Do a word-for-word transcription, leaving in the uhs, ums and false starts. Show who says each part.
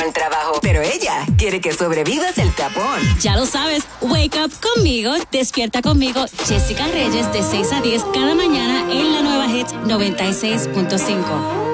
Speaker 1: al trabajo, pero ella quiere que sobrevivas el tapón.
Speaker 2: Ya lo sabes, wake up conmigo, despierta conmigo, Jessica Reyes, de seis a diez cada mañana en la nueva Hits noventa y seis punto cinco.